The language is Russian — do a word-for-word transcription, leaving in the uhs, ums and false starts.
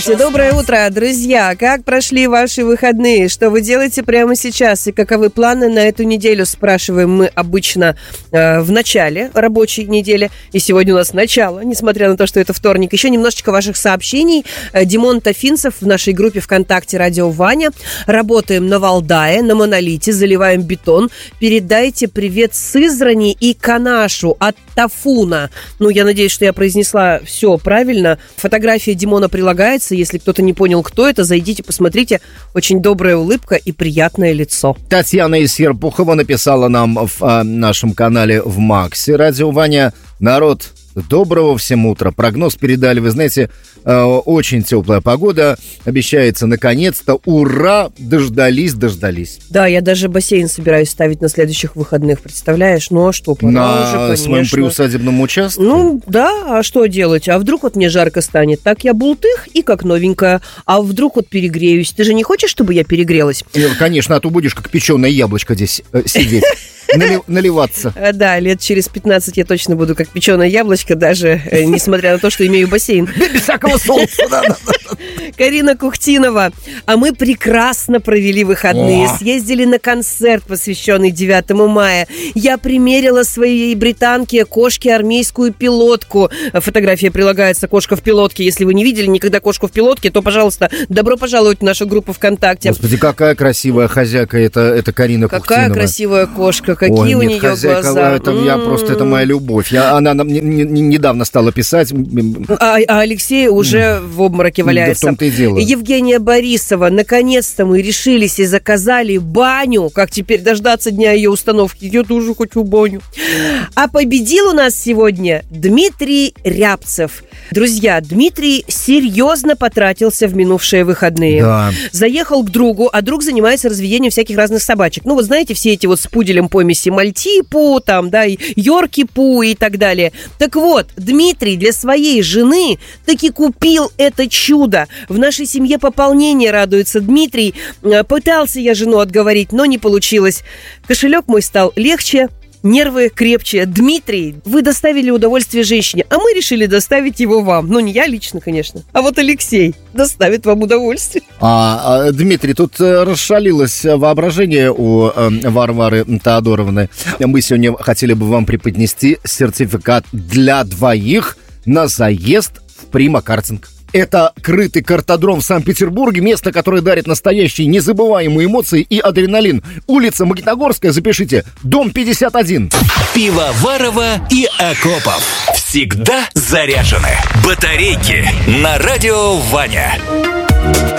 Доброе утро, друзья! Как прошли ваши выходные? Что вы делаете прямо сейчас? И каковы планы на эту неделю? Спрашиваем мы обычно э, в начале рабочей недели. И сегодня у нас начало, несмотря на то, что это вторник. Еще немножечко ваших сообщений. Э, Димон Тафинцев в нашей группе ВКонтакте «Радио Ваня». Работаем на Валдае, на Монолите, заливаем бетон. Передайте привет Сызрани и Канашу от Тафуна. Ну, я надеюсь, что я произнесла все правильно. Фотография Димона прилагается. Если кто-то не понял, кто это, зайдите, посмотрите. Очень добрая улыбка и приятное лицо. Татьяна из Серпухова написала нам в а, нашем канале в Максе «Радио Ваня». Народ, доброго всем утра. Прогноз передали, вы знаете, э, очень теплая погода. Обещается наконец-то. Ура! Дождались, дождались. Да, я даже бассейн собираюсь ставить на следующих выходных, представляешь? Ну, а что, пора на уже, конечно. своем приусадебном участке? Ну, да, а что делать? А вдруг вот мне жарко станет? Так я бултых и как новенькая. А вдруг вот перегреюсь? Ты же не хочешь, чтобы я перегрелась? Конечно, а то будешь как печеное яблочко здесь э, сидеть. Наливаться. Да, лет через пятнадцать я точно буду как печеное яблочко, даже э, несмотря на то, что имею бассейн. Без всякого солнца, да, да, да. Карина Кухтинова. А мы прекрасно провели выходные. О. Съездили на концерт, посвященный девятому мая. Я примерила своей британке кошке армейскую пилотку. Фотография прилагается, кошка в пилотке. Если вы не видели никогда кошку в пилотке, то, пожалуйста, добро пожаловать в нашу группу ВКонтакте. Господи, какая красивая хозяйка это, это Карина какая Кухтинова. Какая красивая кошка. Какие Ой, у нет, нее хозяйка, глаза. Это, я просто, это моя любовь. Я, она нам не, не, недавно стала писать. А, а Алексей уже в обмороке валяется. Да, в том-то и дело. Евгения Борисова. Наконец-то мы решились и заказали баню. Как теперь дождаться дня ее установки? Я тоже хочу баню. А победил у нас сегодня Дмитрий Рябцев. Друзья, Дмитрий серьезно потратился в минувшие выходные. Да. Заехал к другу, а друг занимается разведением всяких разных собачек. Ну, вот знаете, все эти вот с пуделем помеси Мальтипу, там, да, и Йоркипу и так далее. Так вот, Дмитрий для своей жены таки купил это чудо. В нашей семье пополнение, радуется Дмитрий. Пытался я жену отговорить, но не получилось. Кошелек мой стал легче, нервы крепче. Дмитрий, вы доставили удовольствие женщине, а мы решили доставить его вам. Ну, не я лично, конечно. А вот Алексей доставит вам удовольствие. А, а, Дмитрий, тут э, расшалилось воображение у э, Варвары Теодоровны. Мы сегодня хотели бы вам преподнести сертификат для двоих на заезд в Прима-картинг. Это крытый картодром в Санкт-Петербурге, место, которое дарит настоящие незабываемые эмоции и адреналин. Улица Магнитогорская, запишите, дом пятьдесят один. Пивоварова и Акопов. Всегда заряжены. Батарейки на радио Ваня.